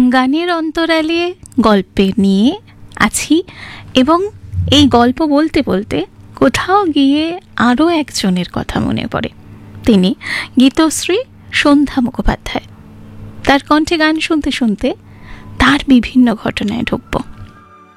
গানের অন্তরালে গল্পে নিয়ে আছি এবং এই গল্প বলতে বলতে কোথাও গিয়ে আরও একজনের কথা মনে পড়ে। তিনি গীতশ্রী সন্ধ্যা মুখোপাধ্যায়। তার কণ্ঠে গান শুনতে শুনতে তার বিভিন্ন ঘটনায় ঢুকবো।